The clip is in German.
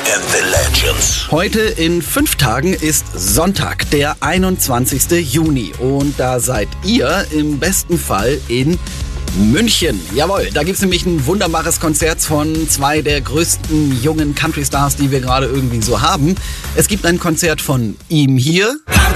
and the Legends. Heute in 5 Tagen ist Sonntag, der 21. Juni. Und da seid ihr im besten Fall in München. Jawohl, da gibt's nämlich ein wunderbares Konzert von 2 der größten jungen Country-Stars, die wir gerade irgendwie so haben. Es gibt ein Konzert von ihm hier.